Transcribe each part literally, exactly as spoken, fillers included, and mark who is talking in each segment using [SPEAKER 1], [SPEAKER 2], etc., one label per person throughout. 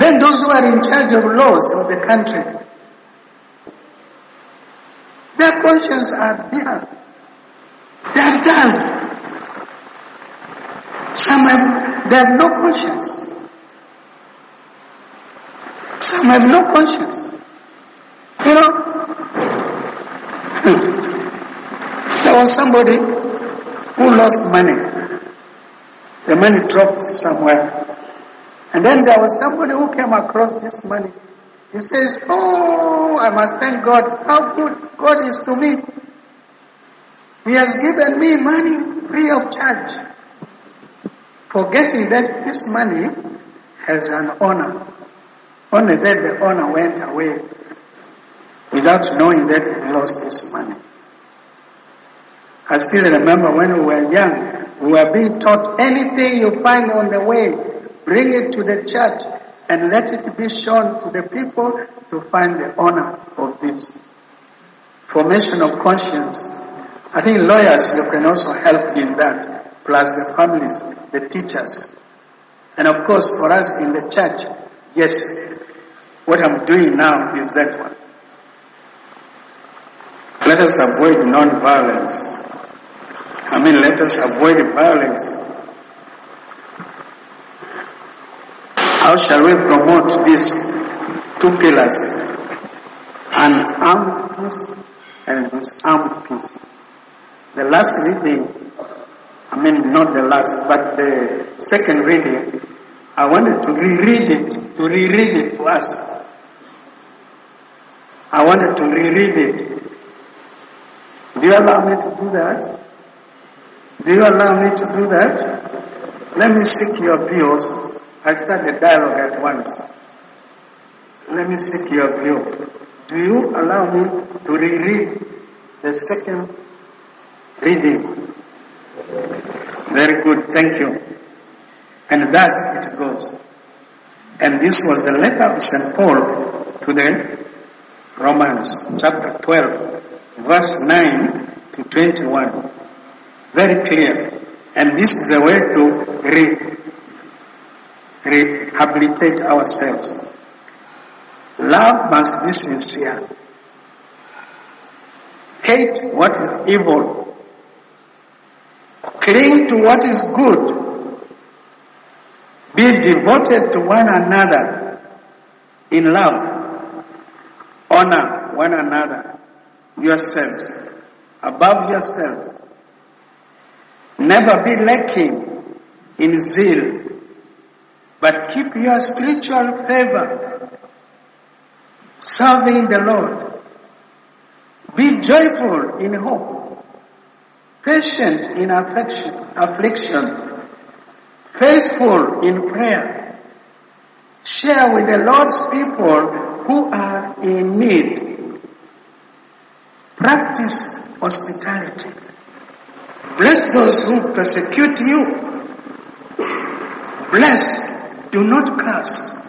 [SPEAKER 1] Then those who are in charge of laws of the country, their conscience are there. They are dull. Some have, they have no conscience. Some have no conscience. You know, there was somebody who lost money. The money dropped somewhere. And then there was somebody who came across this money. He says, oh, I must thank God. How good God is to me. He has given me money free of charge. Forgetting that this money has an owner. Only that the owner went away without knowing that he lost his money. I still remember when we were young, we were being taught anything you find on the way, bring it to the church and let it be shown to the people to find the owner of this. Formation of conscience. I think lawyers, you can also help in that, plus the families, the teachers. And of course, for us in the church, yes, what I'm doing now is that one. Let us avoid non-violence. I mean, let us avoid violence. How shall we promote these two pillars? Unarmed peace and disarmed peace. The last reading, I mean not the last, but the second reading, I wanted to reread it, to reread it to us. I wanted to reread it. Do you allow me to do that? Do you allow me to do that? Let me seek your views. I'll start the dialogue at once. Let me seek your view. Do you allow me to reread the second reading? Very good, thank you. And thus it goes. And this was the letter of Saint Paul to the Romans, chapter twelve, verse nine to twenty-one. Very clear. And this is the way to re- rehabilitate ourselves. Love must be sincere. Hate what is evil. Cling to what is good. Be devoted to one another in love. Honor one another, yourselves, above yourselves. Never be lacking in zeal, but keep your spiritual fervor, serving the Lord. Be joyful in hope, patient in affliction, affliction, faithful in prayer. Share with the Lord's people who are in need. Practice hospitality. Bless those who persecute you. Bless, do not curse.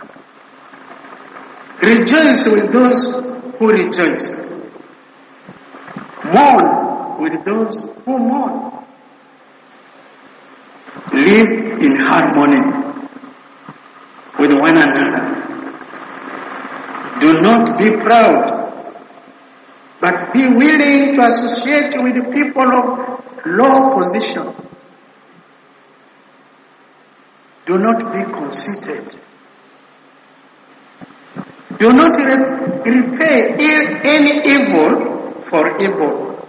[SPEAKER 1] Rejoice with those who rejoice. Mourn with those who mourn. Live in harmony with one another. Do not be proud, but be willing to associate with the people of low position. Do not be conceited. Do not re- repay any evil for evil.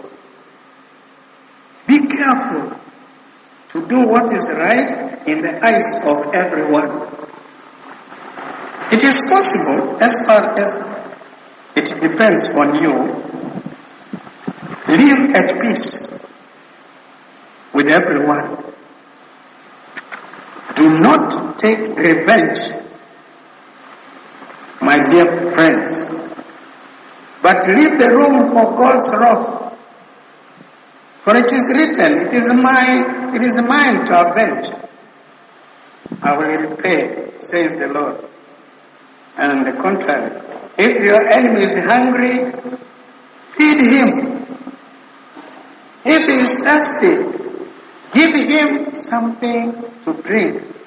[SPEAKER 1] Be careful to do what is right in the eyes of everyone. It is possible, as far as it depends on you, live at peace with everyone. Do not take revenge, my dear friends, but leave the room for God's wrath. For it is written, it is mine, it is mine to avenge. I will repay, says the Lord. And on the contrary, if your enemy is hungry, feed him. If he is thirsty, give him something to drink.